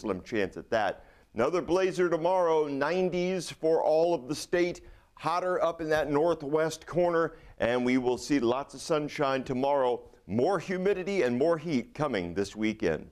slim chance at that. Another blazer tomorrow, 90s for all of the state. Hotter up in that northwest corner, and we will see lots of sunshine tomorrow. More humidity and more heat coming this weekend.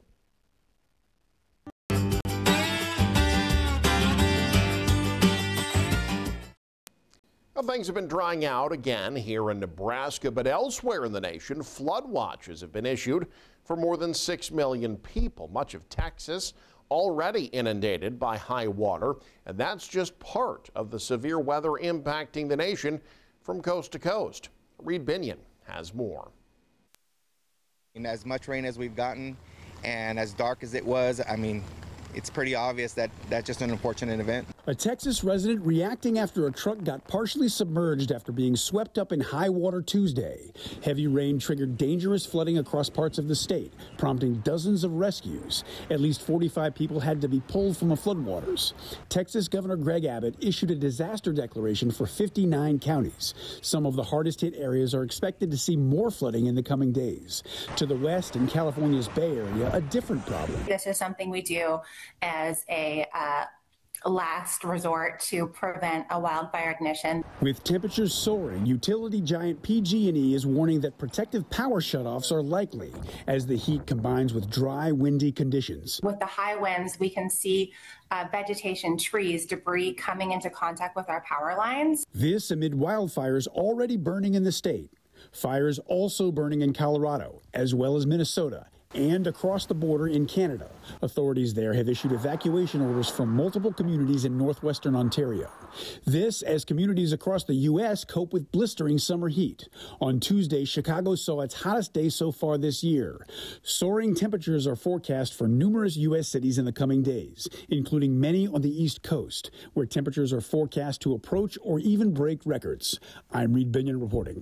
Well, things have been drying out again here in Nebraska, but elsewhere in the nation, flood watches have been issued for more than 6 million people. Much of Texas already inundated by high water, and that's just part of the severe weather impacting the nation from coast to coast. Reed Binion has more. And as much rain as we've gotten and as dark as it was, I mean, it's pretty obvious that that's just an unfortunate event. A Texas resident reacting after a truck got partially submerged after being swept up in high water Tuesday. Heavy rain triggered dangerous flooding across parts of the state, prompting dozens of rescues. At least 45 people had to be pulled from the floodwaters. Texas Governor Greg Abbott issued a disaster declaration for 59 counties. Some of the hardest hit areas are expected to see more flooding in the coming days. To the west, in California's Bay Area, a different problem. This is something we do as a last resort to prevent a wildfire ignition. With temperatures soaring, utility giant PG&E is warning that protective power shutoffs are likely as the heat combines with dry, windy conditions. With the high winds, we can see vegetation, trees, debris coming into contact with our power lines. This amid wildfires already burning in the state. Fires also burning in Colorado, as well as Minnesota, and across the border in Canada. Authorities there have issued evacuation orders for multiple communities in northwestern Ontario. This as communities across the U.S. cope with blistering summer heat. On Tuesday, Chicago saw its hottest day so far this year. Soaring temperatures are forecast for numerous U.S. cities in the coming days, including many on the East Coast, where temperatures are forecast to approach or even break records. I'm Reed Binion reporting.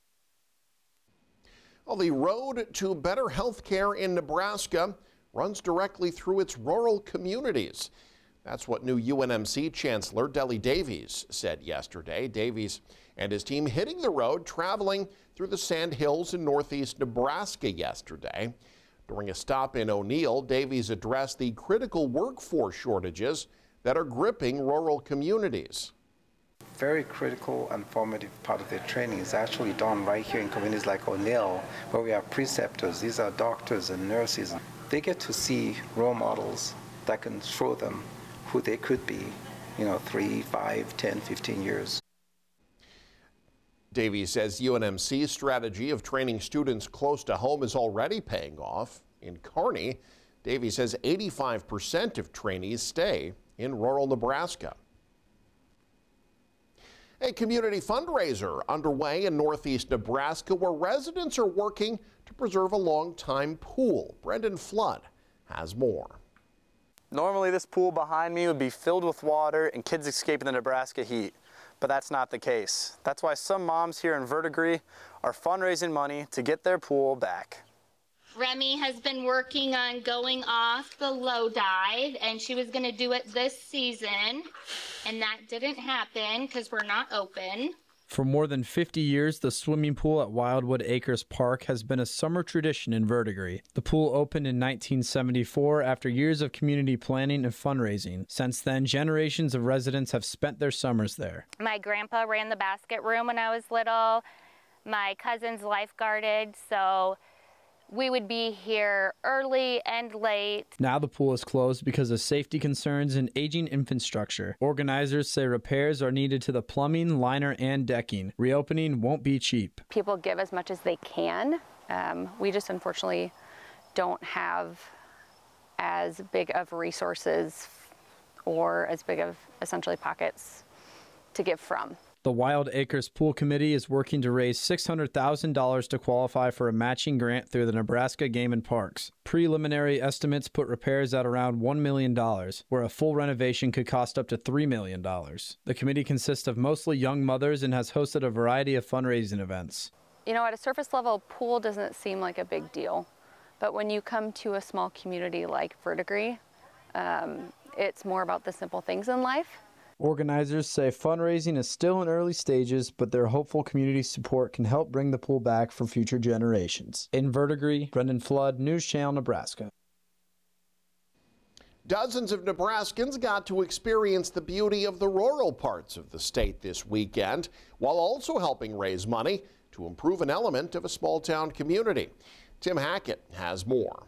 Well, the road to better health care in Nebraska runs directly through its rural communities. That's what new UNMC Chancellor Deli Davies said yesterday. Davies and his team hitting the road, traveling through the Sand Hills in northeast Nebraska yesterday. During a stop in O'Neill, Davies addressed the critical workforce shortages that are gripping rural communities. Very critical and formative part of their training is actually done right here in communities like O'Neill, where we have preceptors. These are doctors and nurses. They get to see role models that can show them who they could be, 3, 5, 10, 15 years. Davies says UNMC's strategy of training students close to home is already paying off. In Kearney, Davies says 85% of trainees stay in rural Nebraska. A community fundraiser underway in northeast Nebraska where residents are working to preserve a long-time pool. Brendan Flood has more. Normally this pool behind me would be filled with water and kids escaping the Nebraska heat, but that's not the case. That's why some moms here in Verdigris are fundraising money to get their pool back. Remy has been working on going off the low dive, and she was going to do it this season, and that didn't happen because we're not open. For more than 50 years, the swimming pool at Wildwood Acres Park has been a summer tradition in Verdigris. The pool opened in 1974 after years of community planning and fundraising. Since then, generations of residents have spent their summers there. My grandpa ran the basket room when I was little. My cousins lifeguarded, so we would be here early and late. Now the pool is closed because of safety concerns and aging infrastructure. Organizers say repairs are needed to the plumbing, liner, and decking. Reopening won't be cheap. People give as much as they can. We just unfortunately don't have as big of resources or as big of essentially pockets to give from. The Wild Acres Pool Committee is working to raise $600,000 to qualify for a matching grant through the Nebraska Game and Parks. Preliminary estimates put repairs at around $1 million, where a full renovation could cost up to $3 million. The committee consists of mostly young mothers and has hosted a variety of fundraising events. At a surface level, pool doesn't seem like a big deal, but when you come to a small community like Verdigris, it's more about the simple things in life. Organizers say fundraising is still in early stages, but their hopeful community support can help bring the pool back for future generations. In Verdigris, Brendan Flood, News Channel, Nebraska. Dozens of Nebraskans got to experience the beauty of the rural parts of the state this weekend, while also helping raise money to improve an element of a small-town community. Tim Hackett has more.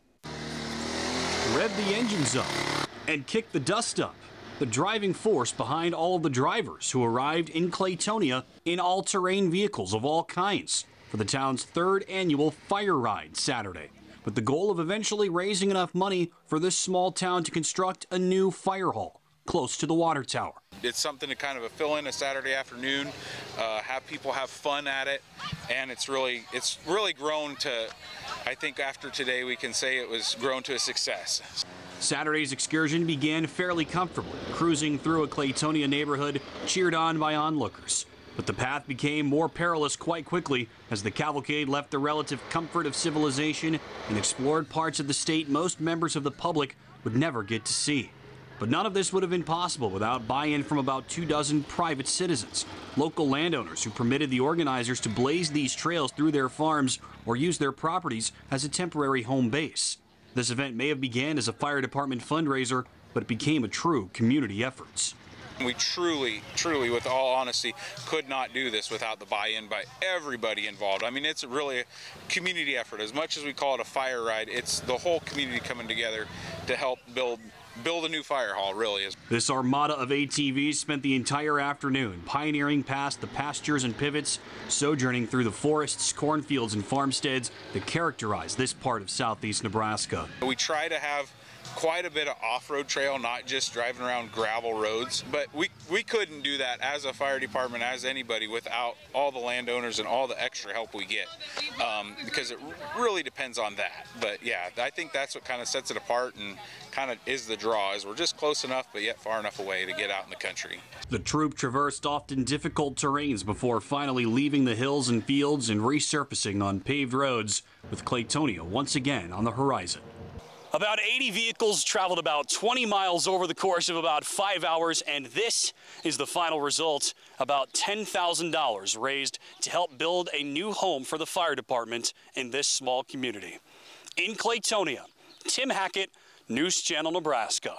Rev the engines up and kick the dust up. The driving force behind all of the drivers who arrived in Claytonia in all-terrain vehicles of all kinds for the town's third annual fire ride Saturday, with the goal of eventually raising enough money for this small town to construct a new fire hall close to the water tower. It's something to kind of fill in a Saturday afternoon, have people have fun at it, and it's really grown to, I think after today we can say it was grown to a success. Saturday's excursion began fairly comfortably, cruising through a Claytonia neighborhood cheered on by onlookers. But the path became more perilous quite quickly as the cavalcade left the relative comfort of civilization and explored parts of the state most members of the public would never get to see. But none of this would have been possible without buy-in from about 24 private citizens, local landowners who permitted the organizers to blaze these trails through their farms or use their properties as a temporary home base. This event may have began as a fire department fundraiser, but it became a true community effort. We truly, with all honesty, could not do this without the buy-in by everybody involved. I mean, it's really a community effort. As much as we call it a fire ride, it's the whole community coming together to help build a new fire hall, really is. This armada of ATVs spent the entire afternoon pioneering past the pastures and pivots, sojourning through the forests, cornfields, and farmsteads that characterize this part of southeast Nebraska. We try to have quite a bit of off-road trail, not just driving around gravel roads, but we couldn't do that as a fire department, as anybody, without all the landowners and all the extra help we get, because it really depends on that. But yeah, I think that's what kind of sets it apart and kind of is the draw, is we're just close enough but yet far enough away to get out in the country. The troop traversed often difficult terrains before finally leaving the hills and fields and resurfacing on paved roads, with Claytonia once again on the horizon. About 80 vehicles traveled about 20 miles over the course of about 5 hours, and this is the final result. About $10,000 raised to help build a new home for the fire department in this small community. In Claytonia, Tim Hackett, News Channel, Nebraska.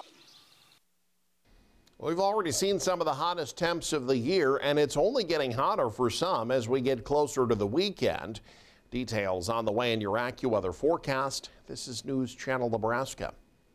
We've already seen some of the hottest temps of the year, and it's only getting hotter for some as we get closer to the weekend. Details on the way in your AccuWeather forecast. This is News Channel Nebraska.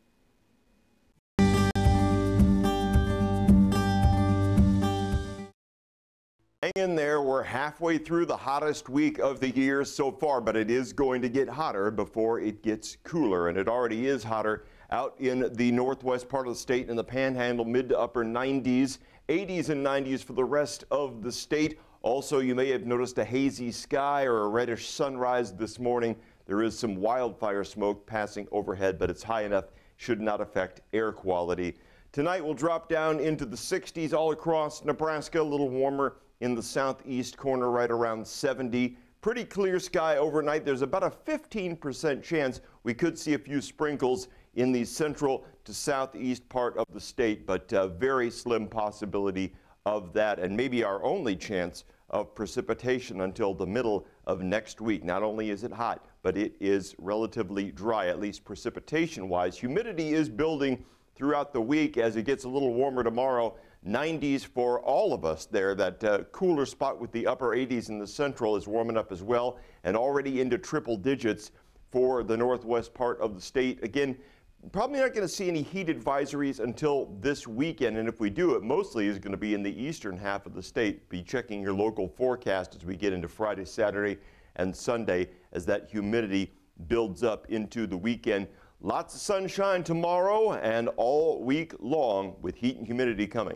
Hang in there. We're halfway through the hottest week of the year so far, but it is going to get hotter before it gets cooler, and it already is hotter out in the northwest part of the state in the Panhandle, mid to upper 90s, 80s and 90s for the rest of the state. Also, you may have noticed a hazy sky or a reddish sunrise this morning. There is some wildfire smoke passing overhead, but it's high enough, should not affect air quality. Tonight we'll drop down into the 60s all across Nebraska, a little warmer in the southeast corner, right around 70. Pretty clear sky overnight. There's about a 15% chance we could see a few sprinkles in the central to southeast part of the state, but very slim possibility of that, and maybe our only chance of precipitation until the middle of next week. Not only is it hot, but it is relatively dry, at least precipitation-wise. Humidity is building throughout the week as it gets a little warmer tomorrow. 90s for all of us there. That cooler spot with the upper 80s in the central is warming up as well, and already into triple digits for the northwest part of the state. Again, probably not going to see any heat advisories until this weekend, and if we do, it mostly is going to be in the eastern half of the state. Be checking your local forecast as we get into Friday, Saturday, and Sunday as that humidity builds up into the weekend. Lots of sunshine tomorrow and all week long with heat and humidity coming.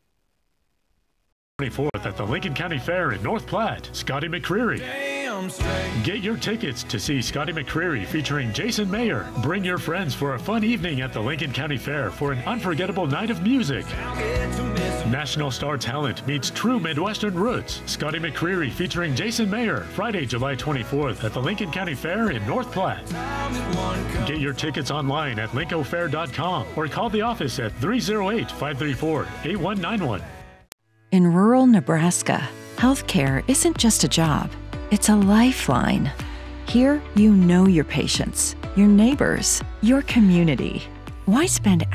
24th at the Lincoln County Fair in North Platte, Scotty McCreery. Get your tickets to see Scotty McCreery featuring Jason Mayer. Bring your friends for a fun evening at the Lincoln County Fair for an unforgettable night of music. National star talent meets true Midwestern roots. Scotty McCreery featuring Jason Mayer, Friday, July 24th at the Lincoln County Fair in North Platte. Get your tickets online at lincofair.com or call the office at 308-534-8191. In rural Nebraska, healthcare isn't just a job, it's a lifeline. Here, you know your patients, your neighbors, your community. Why spend